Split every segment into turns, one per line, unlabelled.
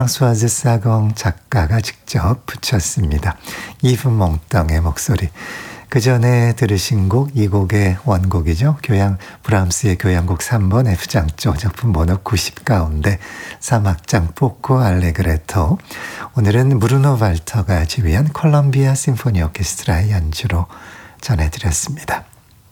프랑스와즈 사공 작가가 직접 붙였습니다. 이브 몽땅의 목소리. 그 전에 들으신 곡, 이 곡의 원곡이죠. 브람스의 교향곡 3번 F장조 작품 번호 90 가운데 사막장 포코 알레그레토. 오늘은 브루노 발터가 지휘한 콜롬비아 심포니 오케스트라의 연주로 전해드렸습니다.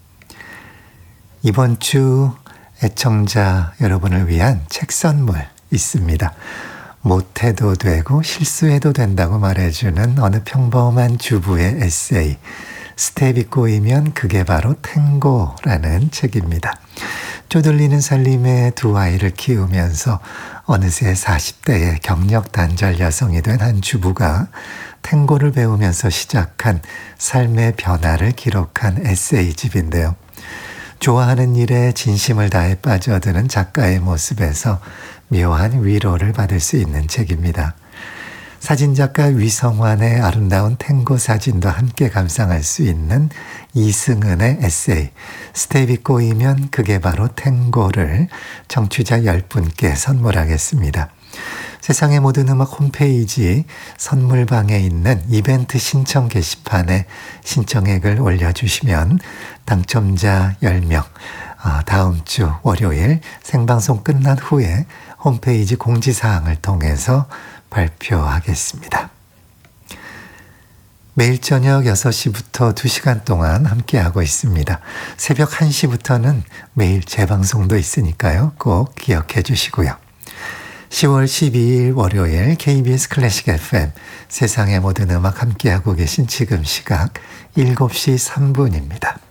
이번 주 애청자 여러분을 위한 책 선물 있습니다. 못해도 되고 실수해도 된다고 말해주는 어느 평범한 주부의 에세이, 스텝이 꼬이면 그게 바로 탱고라는 책입니다. 쪼들리는 살림에 두 아이를 키우면서 어느새 40대의 경력 단절 여성이 된 한 주부가 탱고를 배우면서 시작한 삶의 변화를 기록한 에세이집인데요. 좋아하는 일에 진심을 다해 빠져드는 작가의 모습에서 묘한 위로를 받을 수 있는 책입니다. 사진작가 위성환의 아름다운 탱고 사진도 함께 감상할 수 있는 이승은의 에세이 스텝이 꼬이면 그게 바로 탱고를 청취자 10분께 선물하겠습니다. 세상의 모든 음악 홈페이지 선물방에 있는 이벤트 신청 게시판에 신청액을 올려주시면 당첨자 10명 다음 주 월요일 생방송 끝난 후에 홈페이지 공지사항을 통해서 발표하겠습니다. 매일 저녁 6시부터 2시간 동안 함께하고 있습니다. 새벽 1시부터는 매일 재방송도 있으니까요. 꼭 기억해 주시고요. 10월 12일 월요일 KBS 클래식 FM 세상의 모든 음악 함께하고 계신 지금 시각 7시 3분입니다.